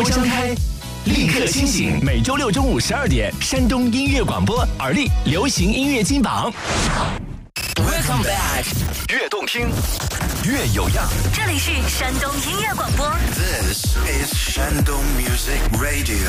张开，立刻清醒。每周六中午12点，山东音乐广播，耳力流行音乐金榜。Welcome back， 越动听，越有样。 这里是山东音乐广播。 This is Shandong Music Radio。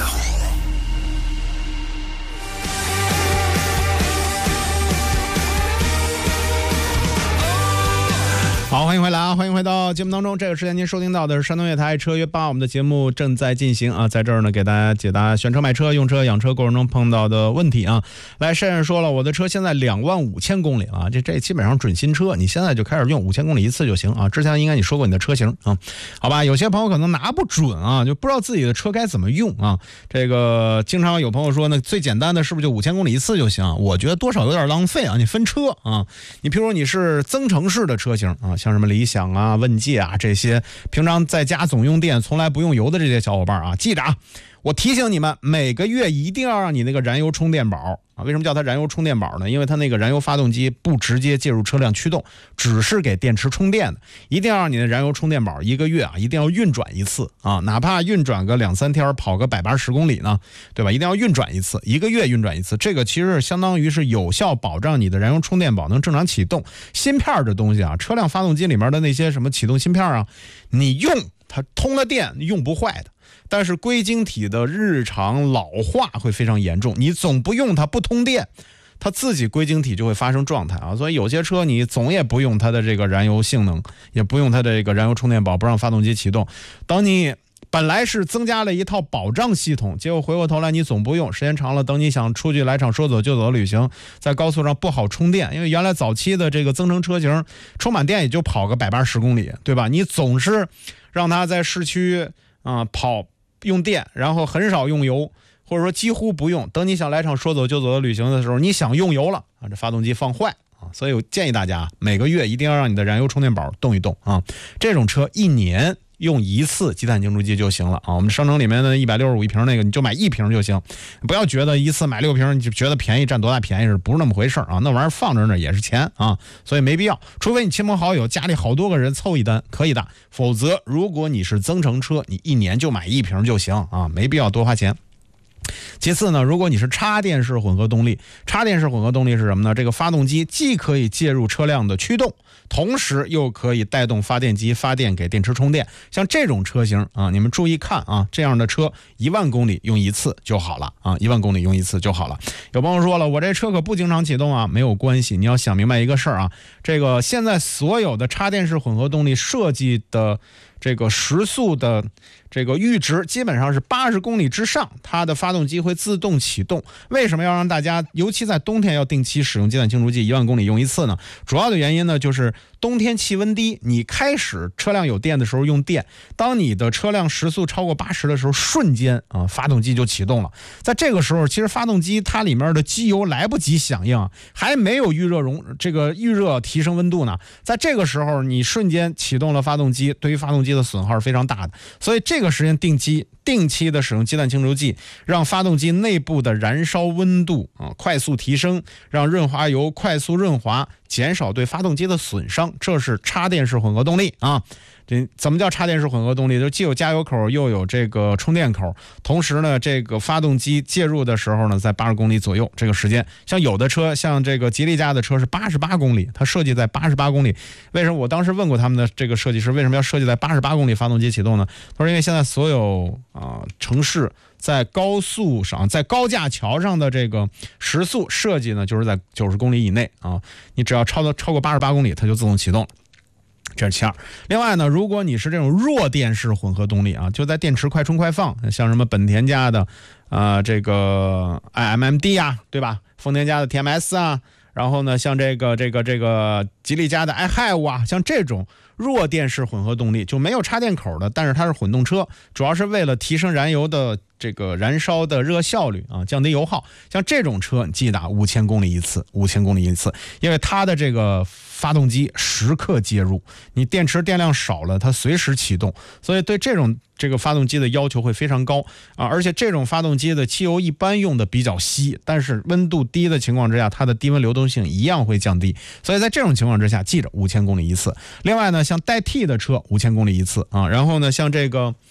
好，欢迎回来啊！欢迎回到节目当中。这个时间您收听到的是山东乐台车约8，我们的节目正在进行啊，在这儿呢给大家解答选车、买车、用车、养车过程中碰到的问题啊。来，珊珊说了，我的车现在25000公里啊，这基本上准新车，你现在就开始用5000公里一次就行啊。之前应该你说过你的车型啊，好吧？有些朋友可能拿不准啊，就不知道自己的车该怎么用啊。这个经常有朋友说呢，最简单的是不是就5000公里一次就行？我觉得多少有点浪费啊。你分车啊，你譬如你是增程式的车型啊。像什么理想啊、问界啊这些平常在家总用电从来不用油的这些小伙伴啊，记着啊，我提醒你们，每个月一定要让你那个燃油充电宝啊，为什么叫它燃油充电宝呢？因为它那个燃油发动机不直接介入车辆驱动，只是给电池充电的，一定要让你的燃油充电宝一个月啊一定要运转一次啊，哪怕运转个2-3天跑个180公里呢，对吧？一定要运转一次，一个月运转一次，这个其实相当于是有效保障你的燃油充电宝能正常启动。芯片这东西啊，车辆发动机里面的那些什么启动芯片啊，你用它通了电用不坏的。但是硅晶体的日常老化会非常严重，你总不用它不通电，它自己硅晶体就会发生状态啊。所以有些车你总也不用它的这个燃油性能，也不用它的这个燃油充电宝，不让发动机启动，等你本来是增加了一套保障系统，结果回过头来你总不用，时间长了，等你想出去来场说走就走的旅行，在高速上不好充电，因为原来早期的这个增程车型充满电也就跑个180公里，对吧？你总是让它在市区跑用电，然后很少用油，或者说几乎不用，等你想来场说走就走的旅行的时候，你想用油了啊，这发动机放坏啊，所以我建议大家每个月一定要让你的燃油充电宝动一动啊。这种车1年用一次积碳清除剂就行了啊。我们商城里面的165一瓶那个，你就买1瓶就行，不要觉得一次买6瓶你就觉得便宜，占多大便宜，是不是那么回事啊？那玩意儿放着那也是钱啊，所以没必要。除非你亲朋好友家里好多个人凑一单可以的，否则如果你是增程车，你1年就买1瓶就行啊，没必要多花钱。其次呢，如果你是插电式混合动力，插电式混合动力是什么呢？这个发动机既可以介入车辆的驱动，同时又可以带动发电机发电给电池充电。像这种车型啊，你们注意看啊，这样的车1万公里用一次就好了啊，1万公里用一次就好了。有朋友说了，我这车可不经常启动啊，没有关系，你要想明白一个事儿啊，这个现在所有的插电式混合动力设计的这个时速的这个阈值基本上是80公里之上，它的发动机会自动启动。为什么要让大家尤其在冬天要定期使用积碳清除剂，1万公里用一次呢？主要的原因呢，就是冬天气温低，你开始车辆有电的时候用电，当你的车辆时速超过80的时候，瞬间啊发动机就启动了。在这个时候，其实发动机它里面的机油来不及响应，还没有预热提升温度呢。在这个时候，你瞬间启动了发动机，对于发动机的损耗是非常大的。所以这个时间定期的使用积碳清除剂，让发动机内部的燃烧温度快速提升，让润滑油快速润滑，减少对发动机的损伤，这是插电式混合动力啊。这怎么叫插电式混合动力？就既有加油口又有这个充电口，同时呢，这个发动机介入的时候呢，在80公里左右这个时间。像有的车，像这个吉利家的车是88公里，它设计在88公里。为什么？我当时问过他们的这个设计师，为什么要设计在88公里发动机启动呢？他说，因为现在所有城市在高速上，在高架桥上的这个时速设计呢，就是在90公里以内啊，你只要超过88公里，它就自动启动了。这是其二。另外呢，如果你是这种弱电式混合动力啊，就在电池快充快放，像什么本田家的这个 iMMD 啊，对吧？丰田家的 TMS 啊，然后呢，像这个吉利家的 iHive 啊，像这种弱电式混合动力就没有插电口的，但是它是混动车，主要是为了提升燃油的这个燃烧的热效率啊，降低油耗。像这种车，你记得5000公里一次，5000公里一次，因为它的这个发动机时刻介入，你电池电量少了，它随时启动，所以对这个发动机的要求会非常高啊。而且这种发动机的汽油一般用的比较稀，但是温度低的情况之下，它的低温流动性一样会降低，所以在这种情况之下，记着5000公里一次。另外呢，像代替的车5000公里一次啊，然后呢，像这个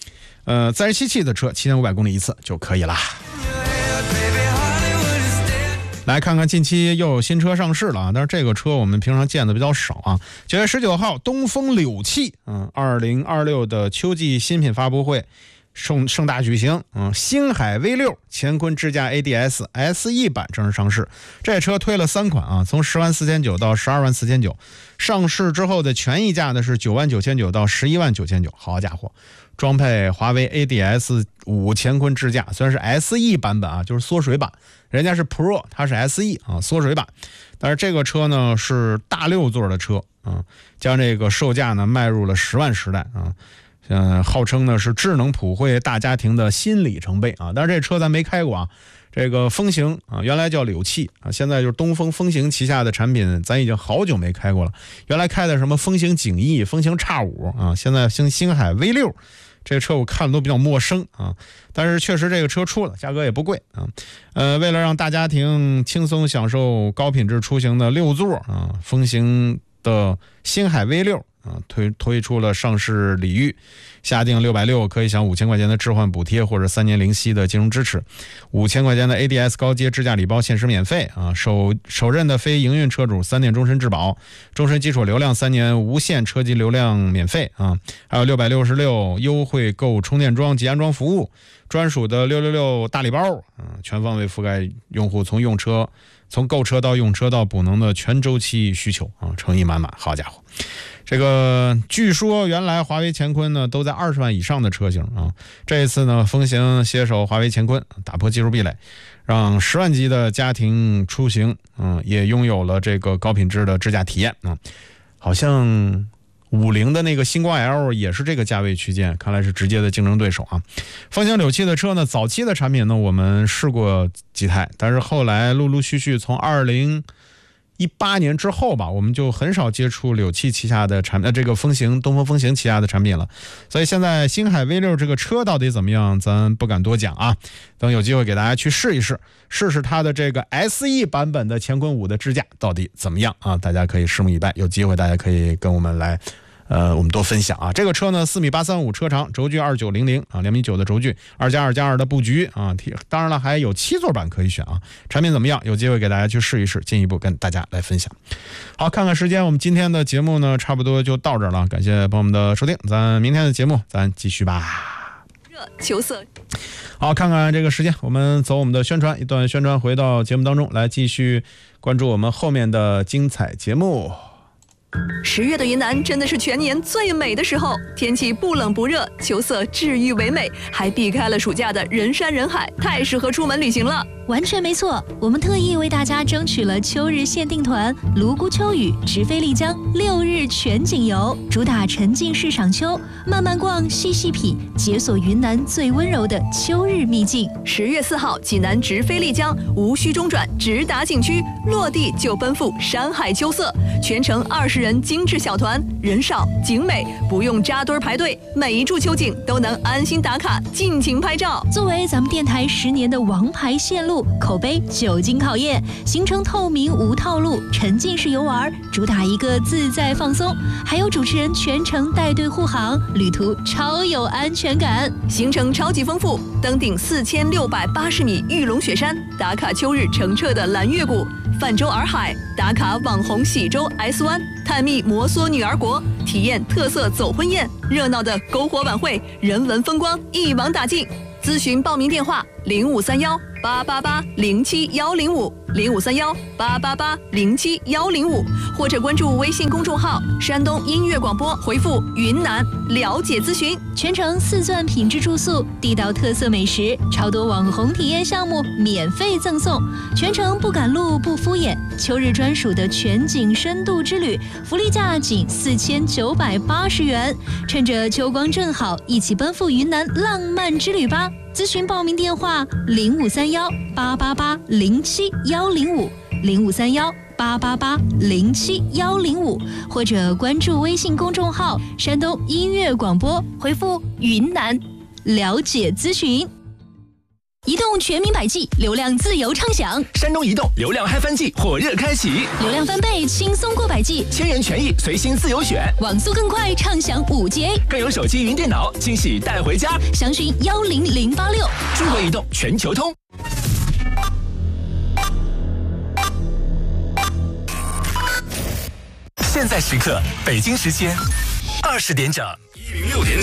自然吸气的车7500公里一次就可以啦。来看看近期又有新车上市了啊，但是这个车我们平常见的比较少啊。9月19号，东风柳汽2026的秋季新品发布会盛大举行。星海 V6 乾坤智驾 ADS SE 版正式上市。这车推了3款啊，从104900到124900，上市之后的权益价呢是99900到119900。好家伙，装配华为 ADS 5乾坤智驾，虽然是 SE 版本啊，就是缩水版，人家是 Pro， 它是 SE 啊，缩水版。但是这个车呢是大6座的车啊，将这个售价呢迈入了10万时代啊。号称呢是智能普惠大家庭的新里程碑啊。但是这车咱没开过啊。这个风行啊，原来叫柳汽啊，现在就是东风风行旗下的产品，咱已经好久没开过了。原来开的什么风行景逸、风行X5啊，现在星海 V6。这个车我看的都比较陌生啊，但是确实这个车出了，价格也不贵啊。为了让大家庭轻松享受高品质出行的6座啊，风行的星海 V6啊推出了上市礼遇，下定660可以享5000块钱的置换补贴或者3年零息的金融支持，5000块钱的 ADS 高阶智驾礼包限时免费啊，首任的非营运车主3年终身质保，终身基础流量3年无限车机流量免费啊，还有666优惠购充电桩及安装服务，专属的666大礼包啊，全方位覆盖用户从购车到用车到补能的全周期需求啊，诚意满满。好家伙，这个据说原来华为乾坤呢都在20万以上的车型啊，这一次呢风行携手华为乾坤，打破技术壁垒，让10万级的家庭出行也拥有了这个高品质的智驾体验啊。好像50的那个星光 L 也是这个价位区间，看来是直接的竞争对手啊。风行柳汽的车呢，早期的产品呢我们试过几台，但是后来陆陆续续从2018年之后吧，我们就很少接触柳汽旗下的产品，这个东风风行旗下的产品了。所以现在星海 V6 这个车到底怎么样，咱不敢多讲啊。等有机会给大家去试一试它的这个 SE 版本的乾坤5的支架到底怎么样啊？大家可以拭目以待，有机会大家可以跟我们来我们多分享啊。这个车呢4.835米车长，轴距2900啊，2.9米的轴距，2+2+2的布局啊，当然了还有7座版可以选啊。产品怎么样？有机会给大家去试一试，进一步跟大家来分享。好，看看时间，我们今天的节目呢差不多就到这儿了，感谢朋友们的收听，咱明天的节目咱继续吧。 求色。 好，看看这个时间，我们走我们的宣传，一段宣传回到节目当中来，继续关注我们后面的精彩节目。 10月的云南真的是全年最美的时候，天气不冷不热，秋色治愈唯美，还避开了暑假的人山人海，太适合出门旅行了。 完全没错，我们特意为大家争取了秋日限定团泸沽秋雨直飞丽江6日全景游，主打沉浸式赏秋，慢慢逛，细细品，解锁云南最温柔的秋日秘境。 10月4号，济南直飞丽江，无需中转，直达景区，落地就奔赴山海秋色，全程20人精致小团，人少景美，不用扎堆排队，每一处秋景都能安心打卡，尽情拍照。 作为咱们电台10年的王牌线路，口碑久经考验，行程透明无套路，沉浸式游玩，主打一个自在放松，还有主持人全程带队护航，旅途超有安全感。 行程超级丰富，登顶4680米玉龙雪山，打卡秋日澄澈的蓝月谷，泛舟洱海，打卡网红喜洲 S 湾，探秘摩梭女儿国，体验特色走婚宴，热闹的篝火晚会，人文风光一网打尽。咨询报名电话0531880715，0531880715，或者关注微信公众号山东音乐广播，回复云南了解咨询。 全程4钻品质住宿，地道特色美食，超多网红体验项目免费赠送，全程不赶路不敷衍，秋日专属的全景深度之旅，福利价仅4980元，趁着秋光正好，一起奔赴云南浪漫之旅吧。咨询报名电话053188071055，053188071055，或者关注微信公众号山东音乐广播，回复云南了解咨询。 移动全民百 G， 流量自由畅享。 山东移动流量嗨翻季火热开启， 流量翻倍，轻松过百 G， 千元权益随心自由选， 网速更快，畅享5G， 更有手机云电脑惊喜带回家。 详询10086。 中国移动全球通。现在时刻，北京时间20点整，106.9。